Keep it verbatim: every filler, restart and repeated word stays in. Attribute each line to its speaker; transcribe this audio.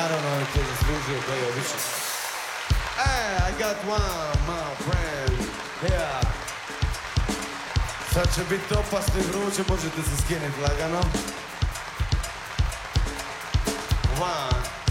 Speaker 1: naravno to zaslužio kao i obično. Hey, I got one, my friend, yeah. Sad će biti opasno i vruće, možete se skinuti lagano. One.